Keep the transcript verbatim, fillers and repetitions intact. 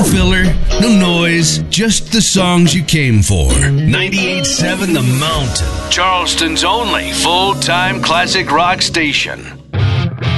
filler, no noise, just the songs you came for. ninety-eight point seven The Mountain, Charleston's only full-time classic rock station.